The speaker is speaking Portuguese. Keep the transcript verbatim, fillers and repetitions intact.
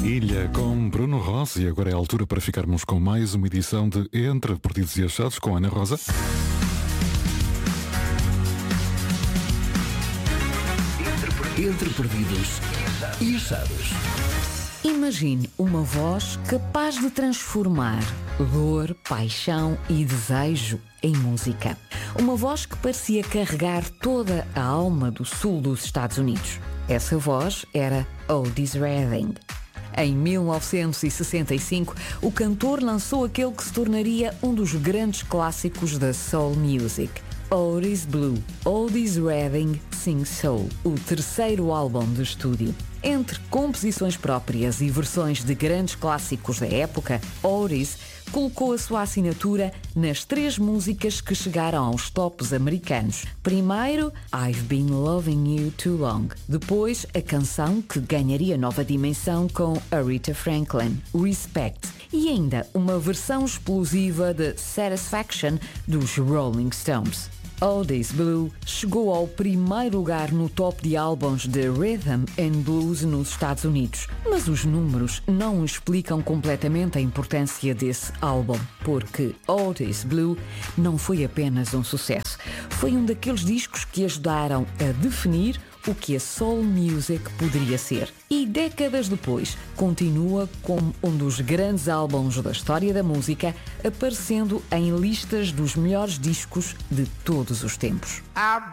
Ilha com Bruno Rosa, e agora é a altura para ficarmos com mais uma edição de Entre Perdidos e Achados com Ana Rosa. Entre Perdidos e Achados. Imagine uma voz capaz de transformar dor, paixão e desejo em música. Uma voz que parecia carregar toda a alma do sul dos Estados Unidos. Essa voz era Otis Redding. Em mil novecentos e sessenta e cinco, o cantor lançou aquele que se tornaria um dos grandes clássicos da soul music, Otis Blue, Otis Redding Sings Soul, o terceiro álbum de estúdio. Entre composições próprias e versões de grandes clássicos da época, Otis colocou a sua assinatura nas três músicas que chegaram aos tops americanos. Primeiro, I've Been Loving You Too Long. Depois, a canção que ganharia nova dimensão com Aretha Franklin, Respect. E ainda uma versão explosiva de Satisfaction dos Rolling Stones. Otis Blue chegou ao primeiro lugar no top de álbuns de Rhythm and Blues nos Estados Unidos. Mas os números não explicam completamente a importância desse álbum, porque Otis Blue não foi apenas um sucesso. Foi um daqueles discos que ajudaram a definir o que a soul music poderia ser. E décadas depois, continua como um dos grandes álbuns da história da música, aparecendo em listas dos melhores discos de todos os tempos. I've